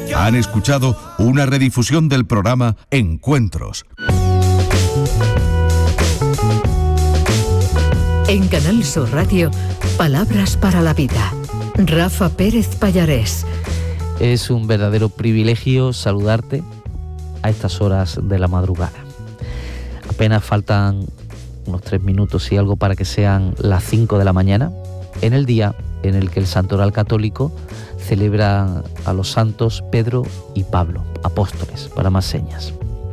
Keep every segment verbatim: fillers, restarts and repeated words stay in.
Han escuchado una redifusión del programa Encuentros. En Canal Sur Radio, Palabras para la Vida. Rafa Pérez Pallarés. Es un verdadero privilegio saludarte a estas horas de la madrugada. Apenas faltan unos tres minutos y algo para que sean las cinco de la mañana, en el día en el que el Santoral Católico celebra a los santos Pedro y Pablo, apóstoles, para más señas.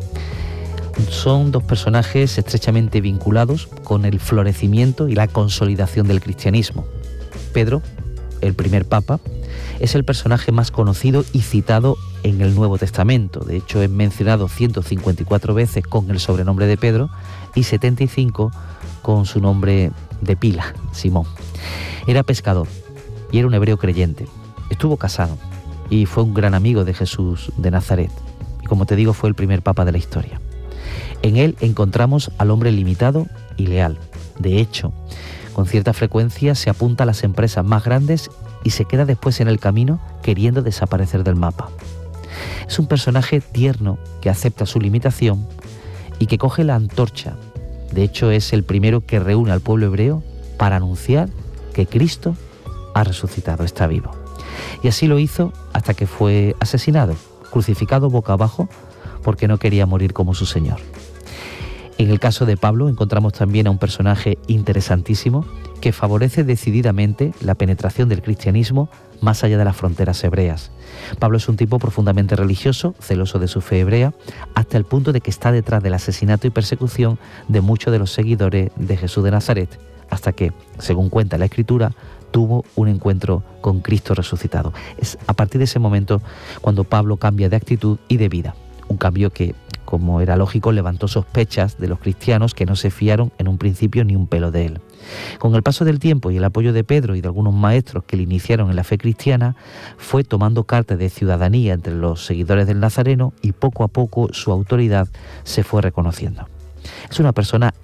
Son dos personajes estrechamente vinculados con el florecimiento y la consolidación del cristianismo. Pedro, el primer papa, es el personaje más conocido y citado en el Nuevo Testamento. De hecho, es mencionado ciento cincuenta y cuatro veces con el sobrenombre de Pedro y setenta y cinco con su nombre de pila, Simón. Era pescador y era un hebreo creyente. Estuvo casado y fue un gran amigo de Jesús de Nazaret. Y como te digo, fue el primer papa de la historia. En él encontramos al hombre limitado y leal. De hecho, con cierta frecuencia se apunta a las empresas más grandes y se queda después en el camino queriendo desaparecer del mapa. Es un personaje tierno que acepta su limitación y que coge la antorcha. De hecho, es el primero que reúne al pueblo hebreo para anunciar que Cristo ha resucitado, está vivo. Y así lo hizo hasta que fue asesinado, crucificado boca abajo, porque no quería morir como su Señor. En el caso de Pablo encontramos también a un personaje interesantísimo que favorece decididamente la penetración del cristianismo más allá de las fronteras hebreas. Pablo es un tipo profundamente religioso, celoso de su fe hebrea, hasta el punto de que está detrás del asesinato y persecución de muchos de los seguidores de Jesús de Nazaret, hasta que, según cuenta la Escritura, tuvo un encuentro con Cristo resucitado. Es a partir de ese momento cuando Pablo cambia de actitud y de vida. Un cambio que, como era lógico, levantó sospechas de los cristianos que no se fiaron en un principio ni un pelo de él. Con el paso del tiempo y el apoyo de Pedro y de algunos maestros que le iniciaron en la fe cristiana, fue tomando carta de ciudadanía entre los seguidores del Nazareno y poco a poco su autoridad se fue reconociendo. Es una persona